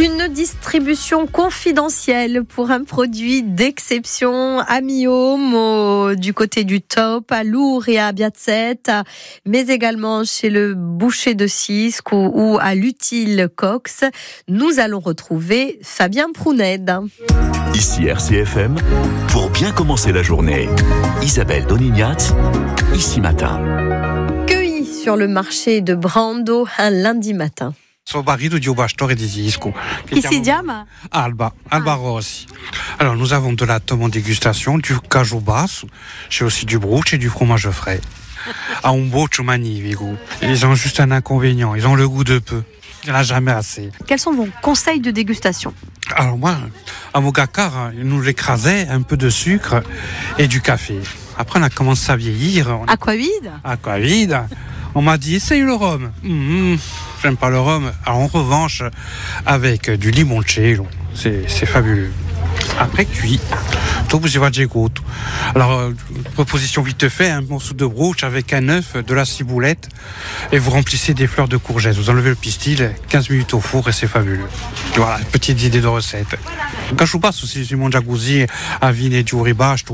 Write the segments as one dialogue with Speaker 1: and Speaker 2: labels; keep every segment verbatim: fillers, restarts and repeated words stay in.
Speaker 1: Une distribution confidentielle pour un produit d'exception à Miaume, au, du côté du Top, à Lourdes et à Biatzet, mais également chez le boucher de Cisque ou, ou à l'Utile Cox. Nous allons retrouver Fabien Prouned.
Speaker 2: Ici R C F M, pour bien commencer la journée, Isabelle Donignat, ici matin.
Speaker 1: Cueilli sur le marché de Brando un lundi matin.
Speaker 3: Suo barito di Ubastore di Cisco.
Speaker 1: Qui si chiama
Speaker 3: Alba, Alba Rossi. Alors nous avons de la tome en dégustation, du cajou basso, j'ai aussi du brooch et du fromage frais. À un boccio magnifico. Ils ont juste un inconvénient, ils ont le goût de peu. Il n'y en a jamais assez.
Speaker 1: Quels sont vos conseils de dégustation ?
Speaker 3: Alors moi, à Mogacar, ils nous écrasaient un peu de sucre et du café. Après on a commencé à vieillir. On...
Speaker 1: Aquavide
Speaker 3: Aquavide. On m'a dit, essaye le rhum. Mmh, j'aime pas le rhum. Alors en revanche, avec du limoncello, c'est, c'est fabuleux. Après cuit, tout vous y va de goût. Alors, euh, proposition vite fait, un morceau de brooch avec un œuf, de la ciboulette, et vous remplissez des fleurs de courgette. Vous enlevez le pistil, quinze minutes au four et c'est fabuleux. Voilà, petite idée de recette. Cajou basso aussi, c'est mon jacuzzi, à vine du ribache,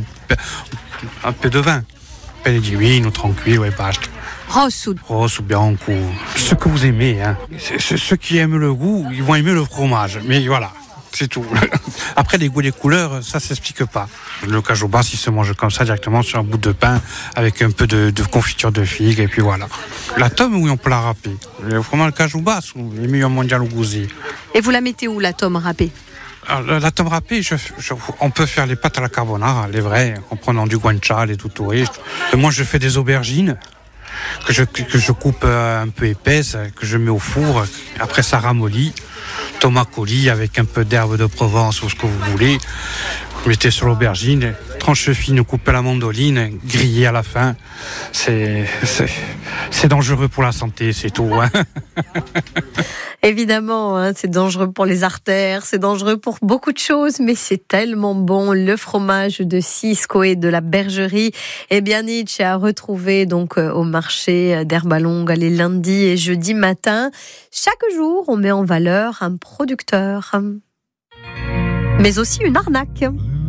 Speaker 3: un peu de vin. Pelle di vino, tranquille, ouais, basta.
Speaker 1: Rosso.
Speaker 3: Rosso, bianco. Ce que vous aimez, hein. C'est, c'est, ceux qui aiment le goût, ils vont aimer le fromage. Mais voilà, c'est tout. Après, les goûts et les couleurs, ça s'explique pas. Le cajou basse, il se mange comme ça, directement sur un bout de pain, avec un peu de, de confiture de figue, et puis voilà. La tome, oui, on peut la râper. Le fromage cajou basse, il est meilleur mondial au gousi.
Speaker 1: Et vous la mettez où, la tome râpée ?
Speaker 3: Alors, la tome râpée, je, je, on peut faire les pâtes à la carbonara, les vraies, en prenant du guanciale, tout touré. Moi, je fais des aubergines que je, que je coupe un peu épaisses, que je mets au four. Après, ça ramollit. Tomate coulis avec un peu d'herbe de Provence ou ce que vous voulez. Vous mettez sur l'aubergine, tranche fine, coupez la mandoline, grillée à la fin. C'est, c'est, c'est dangereux pour la santé, c'est tout. Hein.
Speaker 1: Évidemment, hein, c'est dangereux pour les artères, c'est dangereux pour beaucoup de choses, mais c'est tellement bon. Le fromage de Cisco et de la bergerie, et bien Nietzsche à retrouver donc euh, au marché d'Herbalongue les lundis et jeudis matin. Chaque jour, on met en valeur un producteur, mais aussi une arnaque.